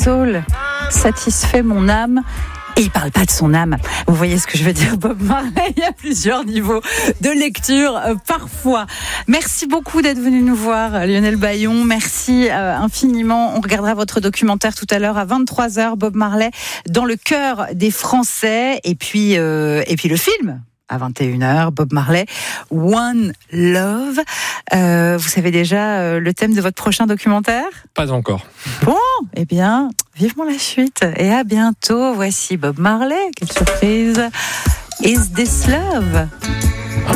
soul satisfait mon âme. Et il parle pas de son âme. Vous voyez ce que je veux dire, Bob Marley. Il y a plusieurs niveaux de lecture parfois. Merci beaucoup d'être venu nous voir, Lionel Bayon. Merci infiniment. On regardera votre documentaire tout à l'heure à 23h, Bob Marley dans le cœur des Français. Et puis le film. À 21h, Bob Marley, One Love. Vous savez déjà le thème de votre prochain documentaire ? Pas encore. Bon, eh bien, vivement la suite. Et à bientôt. Voici Bob Marley. Quelle surprise. Is This Love ?